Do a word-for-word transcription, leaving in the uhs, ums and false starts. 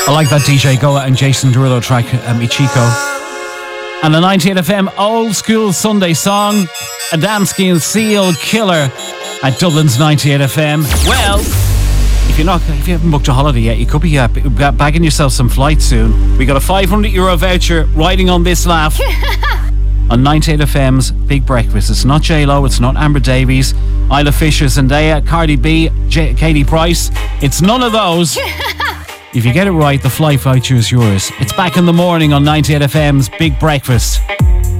I like that D J Goa and Jason Derulo track, uh, Michiko. And the ninety-eight F M old school Sunday song, Adamski and Seal Killer at Dublin's ninety-eight F M. Well, if you're not, if you haven't booked a holiday yet, you could be uh, bagging yourself some flights soon. We got a five hundred euro voucher riding on this laugh on ninety-eight F M's Big Breakfast. It's not J-Lo, it's not Amber Davies, Isla Fisher, Zendaya, Cardi B, J- Katie Price. It's none of those. If you get it right, the flight voucher is yours. It's back in the morning on ninety-eight F M's Big Breakfast.